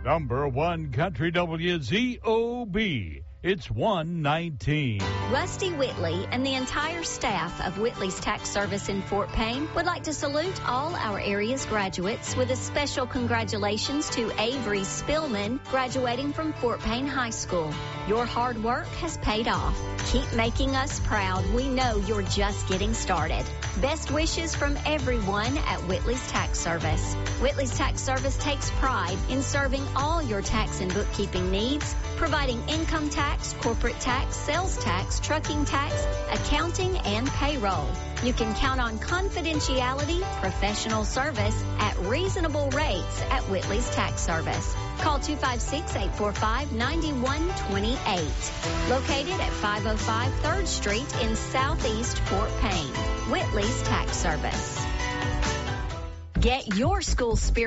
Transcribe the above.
Number 1 Country WZOB. It's 119. Rusty Whitley and the entire staff of Whitley's Tax Service in Fort Payne would like to salute all our area's graduates with a special congratulations to Avery Spillman, graduating from Fort Payne High School. Your hard work has paid off. Keep making us proud. We know you're just getting started. Best wishes from everyone at Whitley's Tax Service. Whitley's Tax Service takes pride in serving all your tax and bookkeeping needs, providing income tax, corporate tax, sales tax, trucking tax, accounting, and payroll. You can count on confidentiality, professional service at reasonable rates at Whitley's Tax Service. Call 256-845-9128. Located at 505 3rd Street in Southeast Fort Payne. Whitley's Tax Service. Get your school spirit